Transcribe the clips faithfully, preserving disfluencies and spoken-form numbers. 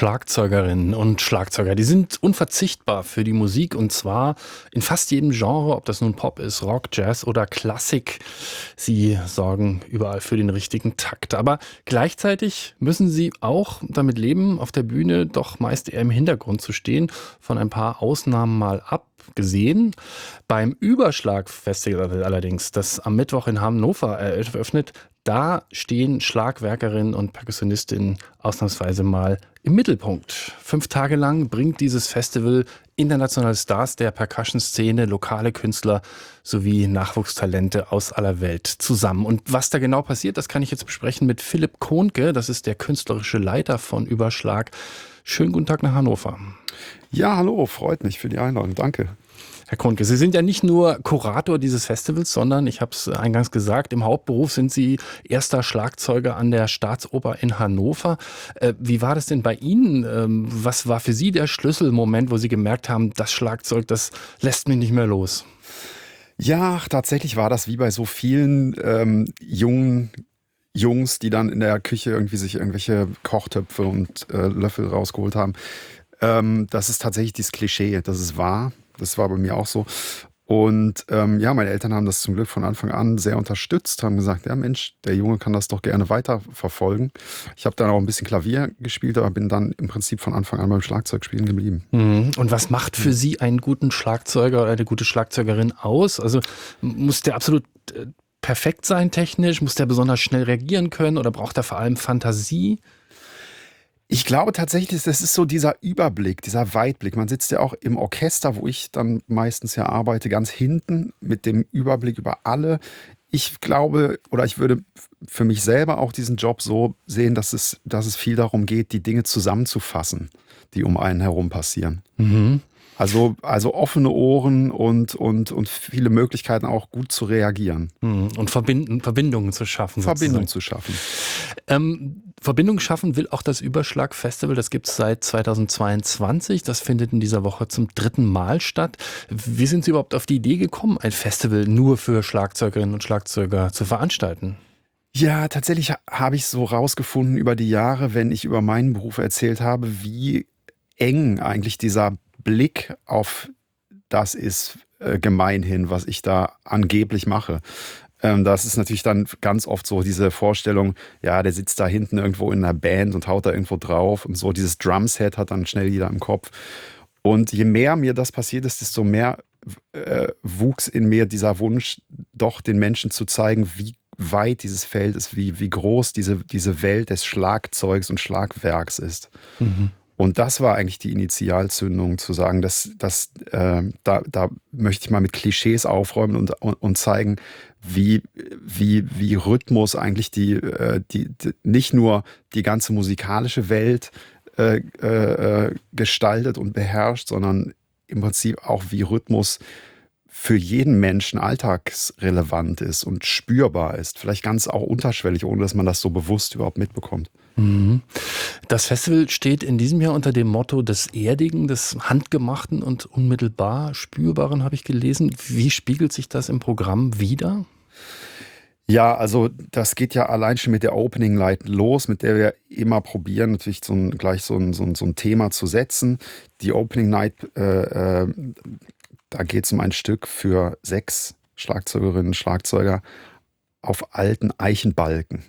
Schlagzeugerinnen und Schlagzeuger, die sind unverzichtbar für die Musik und zwar in fast jedem Genre, ob das nun Pop ist, Rock, Jazz oder Klassik. Sie sorgen überall für den richtigen Takt. Aber gleichzeitig müssen sie auch damit leben, auf der Bühne doch meist eher im Hintergrund zu stehen, von ein paar Ausnahmen mal abgesehen. Beim Überschlag-Festival allerdings, das am Mittwoch in Hannover eröffnet, da stehen Schlagwerkerinnen und Perkussionistinnen ausnahmsweise mal im Mittelpunkt. Fünf Tage lang bringt dieses Festival internationale Stars der Percussion-Szene, lokale Künstler sowie Nachwuchstalente aus aller Welt zusammen. Und was da genau passiert, das kann ich jetzt besprechen mit Philipp Kohnke. Das ist der künstlerische Leiter von Überschlag. Schönen guten Tag nach Hannover. Ja, hallo, freut mich für die Einladung. Danke. Herr Kohnke, Sie sind ja nicht nur Kurator dieses Festivals, sondern, ich habe es eingangs gesagt, im Hauptberuf sind Sie erster Schlagzeuger an der Staatsoper in Hannover. Äh, wie war das denn bei Ihnen? Ähm, was war für Sie der Schlüsselmoment, wo Sie gemerkt haben, das Schlagzeug, das lässt mich nicht mehr los? Ja, tatsächlich war das wie bei so vielen ähm, jungen Jungs, die dann in der Küche irgendwie sich irgendwelche Kochtöpfe und äh, Löffel rausgeholt haben. Ähm, das ist tatsächlich dieses Klischee, das ist wahr. Das war bei mir auch so. Und ähm, ja, meine Eltern haben das zum Glück von Anfang an sehr unterstützt, haben gesagt, ja Mensch, der Junge kann das doch gerne weiterverfolgen. Ich habe dann auch ein bisschen Klavier gespielt, aber bin dann im Prinzip von Anfang an beim Schlagzeugspielen geblieben. Und was macht für Sie einen guten Schlagzeuger oder eine gute Schlagzeugerin aus? Also muss der absolut äh, perfekt sein technisch? Muss der besonders schnell reagieren können oder braucht er vor allem Fantasie? Ich glaube tatsächlich, das ist so dieser Überblick, dieser Weitblick. Man sitzt ja auch im Orchester, wo ich dann meistens ja arbeite, ganz hinten mit dem Überblick über alle. Ich glaube, oder ich würde für mich selber auch diesen Job so sehen, dass es, dass es viel darum geht, die Dinge zusammenzufassen, die um einen herum passieren. Mhm. Also, also offene Ohren und, und, und viele Möglichkeiten auch gut zu reagieren. Und Verbinden, Verbindungen zu schaffen. Verbindung sozusagen. zu schaffen. Ähm, Verbindung schaffen will auch das Überschlag-Festival. Das gibt es seit zweitausendzweiundzwanzig. Das findet in dieser Woche zum dritten Mal statt. Wie sind Sie überhaupt auf die Idee gekommen, ein Festival nur für Schlagzeugerinnen und Schlagzeuger zu veranstalten? Ja, tatsächlich habe ich so rausgefunden über die Jahre, wenn ich über meinen Beruf erzählt habe, wie eng eigentlich dieser Blick auf das ist äh, gemeinhin, was ich da angeblich mache. Ähm, das ist natürlich dann ganz oft so diese Vorstellung, ja, der sitzt da hinten irgendwo in einer Band und haut da irgendwo drauf und so. Dieses Drumset hat dann schnell jeder im Kopf. Und je mehr mir das passiert ist, desto mehr äh, wuchs in mir dieser Wunsch, doch den Menschen zu zeigen, wie weit dieses Feld ist, wie, wie groß diese, diese Welt des Schlagzeugs und Schlagwerks ist. Mhm. Und das war eigentlich die Initialzündung, zu sagen, dass, dass äh, da, da möchte ich mal mit Klischees aufräumen und, und, und zeigen, wie, wie, wie Rhythmus eigentlich die, äh, die, die nicht nur die ganze musikalische Welt äh, äh, gestaltet und beherrscht, sondern im Prinzip auch wie Rhythmus für jeden Menschen alltagsrelevant ist und spürbar ist. Vielleicht ganz auch unterschwellig, ohne dass man das so bewusst überhaupt mitbekommt. Das Festival steht in diesem Jahr unter dem Motto des Erdigen, des Handgemachten und unmittelbar Spürbaren, habe ich gelesen. Wie spiegelt sich das im Programm wider? Ja, also das geht ja allein schon mit der Opening Light los, mit der wir immer probieren, natürlich so ein, gleich so ein, so, ein, so ein Thema zu setzen. Die Opening Night, äh, äh, da geht es um ein Stück für sechs Schlagzeugerinnen und Schlagzeuger auf alten Eichenbalken.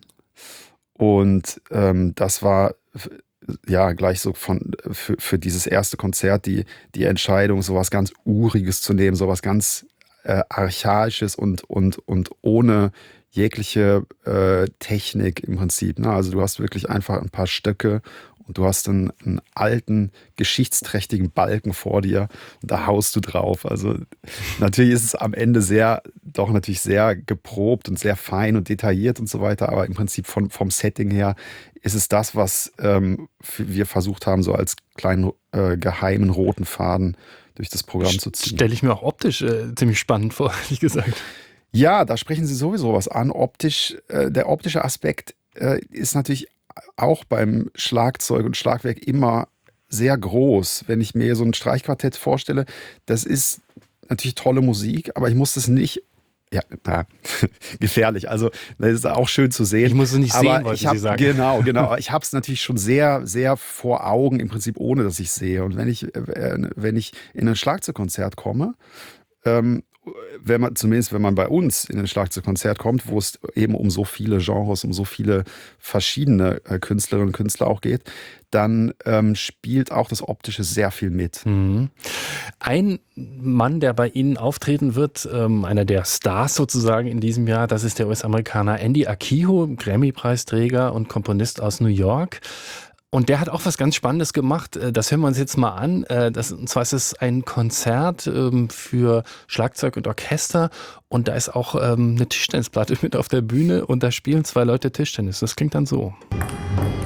Und ähm, das war ja gleich so von für, für dieses erste Konzert die, die Entscheidung, sowas ganz Uriges zu nehmen, sowas ganz äh, Archaisches und, und, und ohne jegliche äh, Technik im Prinzip. Ne? Also du hast wirklich einfach ein paar Stöcke und du hast einen, einen alten, geschichtsträchtigen Balken vor dir und da haust du drauf. Also natürlich ist es am Ende sehr, doch natürlich sehr geprobt und sehr fein und detailliert und so weiter, aber im Prinzip von, vom Setting her ist es das, was ähm, wir versucht haben, so als kleinen äh, geheimen roten Faden durch das Programm zu ziehen. Stelle ich mir auch optisch äh, ziemlich spannend vor, ehrlich gesagt. Ja, da sprechen Sie sowieso was an. Optisch, äh, der optische Aspekt äh, ist natürlich auch beim Schlagzeug und Schlagwerk immer sehr groß. Wenn ich mir so ein Streichquartett vorstelle, das ist natürlich tolle Musik, aber ich muss das nicht Ja, na, gefährlich. Also das ist auch schön zu sehen. Ich muss es nicht aber sehen, wollten ich hab, Sie sagen. Genau, genau. Ich habe es natürlich schon sehr, sehr vor Augen, im Prinzip ohne, dass ich sehe. Und wenn ich, äh, wenn ich in ein Schlagzeugkonzert komme, ähm, wenn man, zumindest wenn man bei uns in ein Schlagzeugkonzert kommt, wo es eben um so viele Genres, um so viele verschiedene äh, Künstlerinnen und Künstler auch geht, dann ähm, spielt auch das Optische sehr viel mit. Mhm. Ein Mann, der bei Ihnen auftreten wird, ähm, einer der Stars sozusagen in diesem Jahr, das ist der U S-Amerikaner Andy Akiho, Grammy-Preisträger und Komponist aus New York. Und der hat auch was ganz Spannendes gemacht. Äh, Das hören wir uns jetzt mal an. Äh, Das, und zwar ist es ein Konzert ähm, für Schlagzeug und Orchester. Und da ist auch ähm, eine Tischtennisplatte mit auf der Bühne. Und da spielen zwei Leute Tischtennis. Das klingt dann so.